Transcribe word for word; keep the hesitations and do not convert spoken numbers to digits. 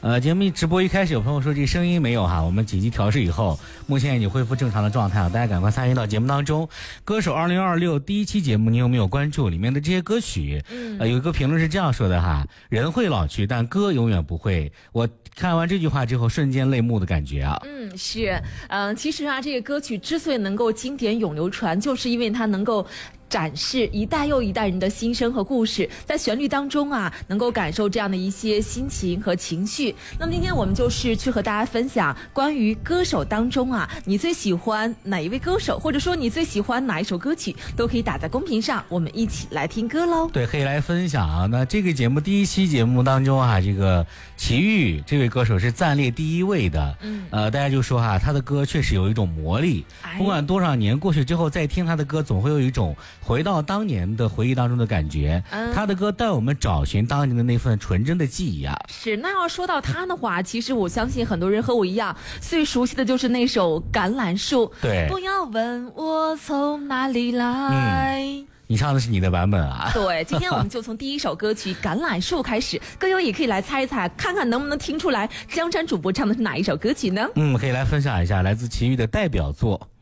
呃，节目直播一开始有朋友说这声音没有哈，我们紧急调试以后，目前已经恢复正常的状态了，大家赶快参与到节目当中。歌手二零二六第一期节目，你有没有关注里面的这些歌曲？嗯，呃，有一个评论是这样说的哈：人会老去，但歌永远不会。我看完这句话之后，瞬间泪目的感觉啊。 嗯，是，嗯、呃，其实啊，这个歌曲之所以能够经典永流传，就是因为它能够展示一代又一代人的心声和故事，在旋律当中啊，能够感受这样的一些心情和情绪。那么今天我们就是去和大家分享关于歌手当中啊，你最喜欢哪一位歌手，或者说你最喜欢哪一首歌曲，都可以打在公屏上，我们一起来听歌喽。 对，可以来分享啊。那这个节目第一期节目当中啊，这个齐豫这位歌手是暂列第一位的。嗯，呃，大家就说哈，他的歌确实有一种魔力，不管多少年过去之后再听他的歌，总会有一种回到当年的回忆当中的感觉。嗯，他的歌带我们找寻当年的那份纯真的记忆啊。 是，那要说到他的话，其实我相信很多人和我一样，最熟悉的就是那首《橄榄树》。 对， 不要问我从哪里来。 嗯，你唱的是你的版本啊？ 对，今天我们就从第一首歌曲《橄榄树》开始，歌友也可以来猜一猜，看看能不能听出来江山主播唱的是哪一首歌曲呢？ 嗯，可以来分享一下来自齐豫的代表作。